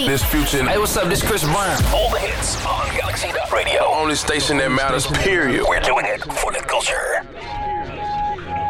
This Future. Hey, what's up? This Chris Brown. All the hits on Galaxy Radio. Only station that matters, period. We're doing it for the culture.